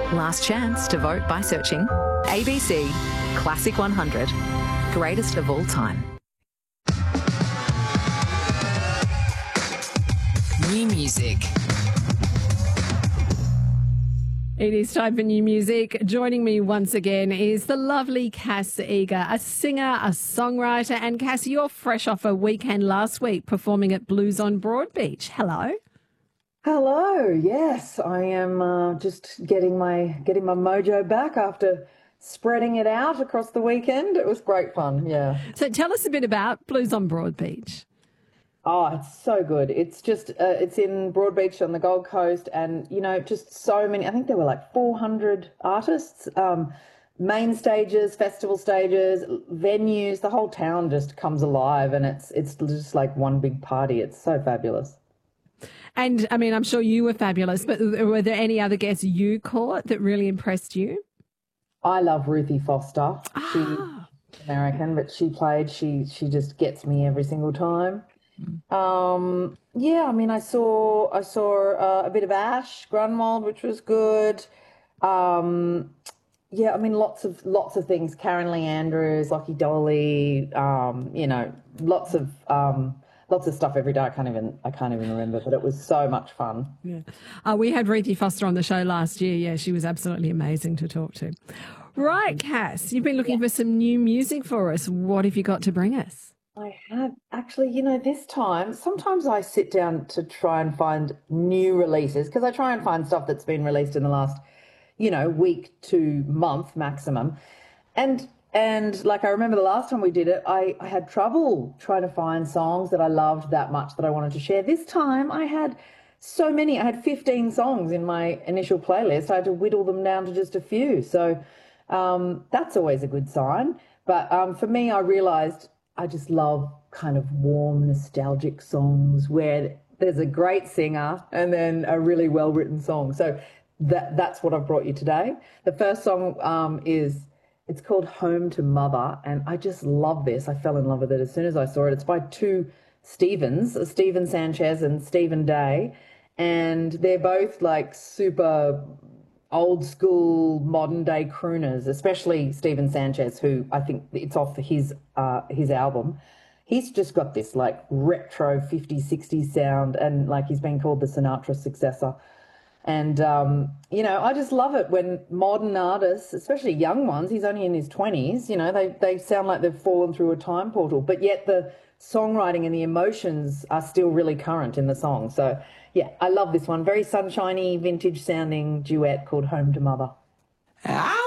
Last chance to vote by searching ABC Classic 100, greatest of all time. New music. It is time for new music. Joining me once again is the lovely Cass Eager, a singer, a songwriter. And Cass, you're fresh off a weekend last week performing at Blues on Broadbeach. Hello. Hello. Yes, I am just getting my mojo back after spreading it out across the weekend. It was great fun. Yeah. So tell us a bit about Blues on Broadbeach. Oh, it's so good. It's just, it's in Broadbeach on the Gold Coast and, you know, just so many, I think there were like 400 artists, main stages, festival stages, venues, the whole town just comes alive and it's just like one big party. It's so fabulous. And, I mean, I'm sure you were fabulous, but were there any other guests you caught that really impressed you? I love Ruthie Foster. She's American, but she just gets me every single time. Yeah, I mean, I saw a bit of Ash Grunwald, which was good. Yeah, I mean, lots of things. Karen Lee Andrews, Lockie Dolly, you know, lots of stuff every day. I can't even remember, but it was so much fun. Yeah, we had Ruthie Foster on the show last year. Yeah, she was absolutely amazing to talk to. Right, Cass, you've been looking for some new music for us. What have you got to bring us? I have actually, you know, this time, sometimes I sit down to try and find new releases because I try and find stuff that's been released in the last, you know, week to month maximum. And like I remember the last time we did it, I had trouble trying to find songs that I loved that much that I wanted to share. This time I had so many. I had 15 songs in my initial playlist. I had to whittle them down to just a few. So that's always a good sign. But for me, I realised I just love kind of warm, nostalgic songs where there's a great singer and then a really well-written song. So that's what I've brought you today. The first song it's called Home to Mother, and I just love this. I fell in love with it as soon as I saw it. It's by two Stevens, Stephen Sanchez and Stephen Day, and they're both like super old school modern day crooners, especially Stephen Sanchez, who I think it's off his album. He's just got this like retro 50s, 60s sound, and like he's been called the Sinatra successor. And, you know, I just love it when modern artists, especially young ones, he's only in his 20s, you know, they sound like they've fallen through a time portal, but yet the songwriting and the emotions are still really current in the song. So, yeah, I love this one. Very sunshiny, vintage sounding duet called Home to Mother.